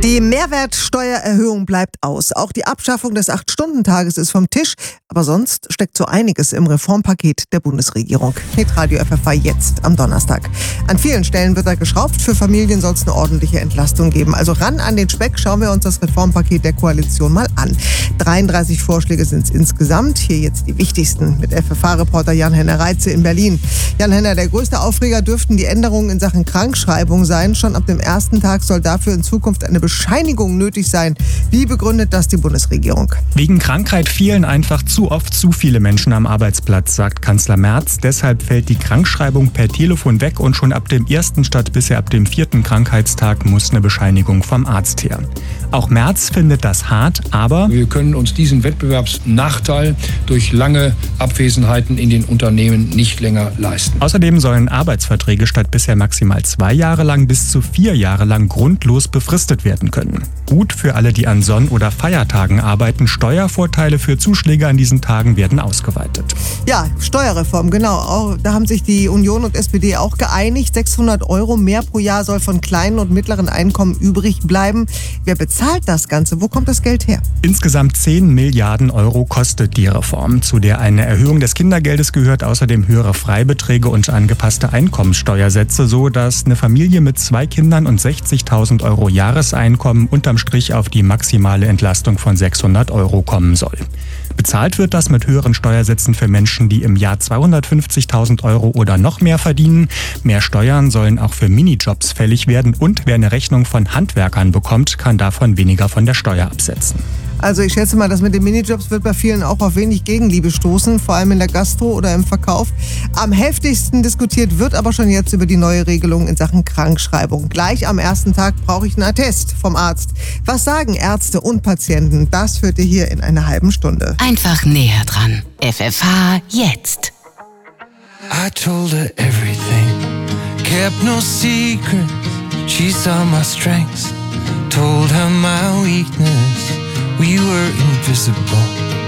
Die Mehrwertsteuererhöhung bleibt aus. Auch die Abschaffung des 8-Stunden-Tages ist vom Tisch. Aber sonst steckt so einiges im Reformpaket der Bundesregierung. Hitradio FFH jetzt am Donnerstag. An vielen Stellen wird da geschraubt. Für Familien soll es eine ordentliche Entlastung geben. Also ran an den Speck, schauen wir uns das Reformpaket der Koalition mal an. 33 Vorschläge sind es insgesamt. Hier jetzt die wichtigsten mit FFH-Reporter Jan-Henner Reitze in Berlin. Jan-Henner, der größte Aufreger dürften die Änderungen in Sachen Krankschreibung sein. Schon ab dem ersten Tag soll dafür in Zukunft eine Bescheinigung nötig sein. Wie begründet das die Bundesregierung? Wegen Krankheit fehlen einfach zu oft zu viele Menschen am Arbeitsplatz, sagt Kanzler Merz. Deshalb fällt die Krankschreibung per Telefon weg und schon ab dem 1. statt bisher ab dem 4. Krankheitstag muss eine Bescheinigung vom Arzt her. Auch Merz findet das hart, aber wir können uns diesen Wettbewerbsnachteil durch lange Abwesenheiten in den Unternehmen nicht länger leisten. Außerdem sollen Arbeitsverträge statt bisher maximal 2 Jahre lang bis zu 4 Jahre lang grundlos befristet werden können. Gut für alle, die an Sonn- oder Feiertagen arbeiten. Steuervorteile für Zuschläge an diesen Tagen werden ausgeweitet. Ja, Steuerreform, genau. Da haben sich die Union und SPD auch geeinigt. 600 € mehr pro Jahr soll von kleinen und mittleren Einkommen übrig bleiben. Wer bezahlt das Ganze? Wo kommt das Geld her? Insgesamt 10 Milliarden € kostet die Reform, zu der eine Erhöhung des Kindergeldes gehört, außerdem höhere Freibeträge und angepasste Einkommenssteuersätze, so dass eine Familie mit 2 Kindern und 60.000 € Jahreseinkommen unterm Strich auf die maximale Entlastung von 600 € kommen soll. Bezahlt wird das mit höheren Steuersätzen für Menschen, die im Jahr 250.000 € oder noch mehr verdienen. Mehr Steuern sollen auch für Minijobs fällig werden und wer eine Rechnung von Handwerkern bekommt, kann davon weniger von der Steuer absetzen. Also ich schätze mal, das mit den Minijobs wird bei vielen auch auf wenig Gegenliebe stoßen, vor allem in der Gastro oder im Verkauf. Am heftigsten diskutiert wird aber schon jetzt über die neue Regelung in Sachen Krankschreibung. Gleich am ersten Tag brauche ich einen Attest vom Arzt. Was sagen Ärzte und Patienten? Das hört ihr hier in einer halben Stunde. Einfach näher dran. FFH jetzt. I told her everything, kept no secrets. She saw my strengths, told her my weakness. We were invisible.